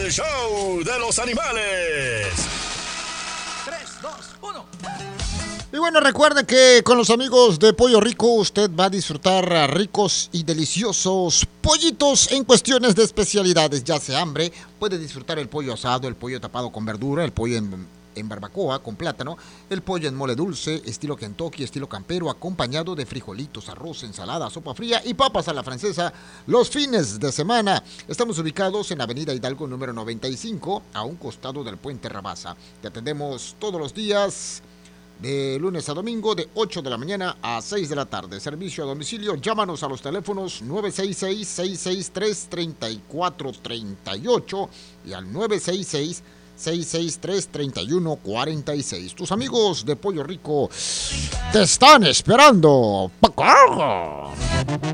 el show de los animales. 3, 2, 1. Y bueno, recuerden que con los amigos de Pollo Rico usted va a disfrutar ricos y deliciosos pollitos en cuestiones de especialidades. Ya sea hambre, puede disfrutar el pollo asado, el pollo tapado con verdura, el pollo en barbacoa con plátano, el pollo en mole dulce, estilo Kentucky, estilo campero, acompañado de frijolitos, arroz, ensalada, sopa fría y papas a la francesa los fines de semana. Estamos ubicados en Avenida Hidalgo número 95, a un costado del Puente Rabasa. Te atendemos todos los días de lunes a domingo de 8 de la mañana a 6 de la tarde. Servicio a domicilio, llámanos a los teléfonos 966-663-3438 y al 966-663-3146. Tus amigos de Pollo Rico te están esperando. ¡Pacarra!